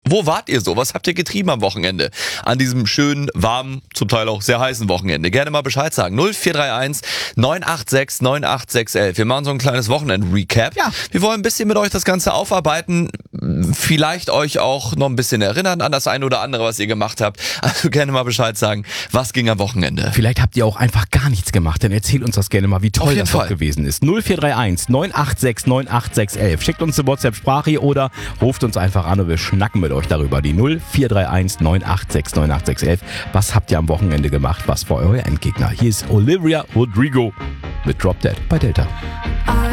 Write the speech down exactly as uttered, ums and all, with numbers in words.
Wo wart ihr so? Was habt ihr getrieben am Wochenende? An diesem schönen, warmen, zum Teil auch sehr heißen Wochenende. Gerne mal Bescheid sagen. null vier drei eins neun acht sechs neun acht sechs eins. Wir machen so ein kleines Wochenend-Recap. Ja. Wir wollen ein bisschen mit euch das Ganze aufarbeiten. Vielleicht euch auch noch ein bisschen erinnern an das eine oder andere, was ihr gemacht habt. Also gerne mal Bescheid sagen. Was ging am Wochenende? Vielleicht habt ihr auch einfach gar nichts gemacht, dann erzählt uns das gerne mal, wie Auf toll jeden das doch Fall. gewesen ist. null vier drei eins neun acht sechs neun acht sechs eins. Schickt uns eine WhatsApp-Sprache oder ruft uns einfach an und wir schnacken mit euch darüber. Die null vier drei eins neun acht sechs neun acht sechs eins. Was habt ihr am Wochenende gemacht? Was war euer Endgegner? Hier ist Olivia Rodrigo mit Drop Dead bei Delta.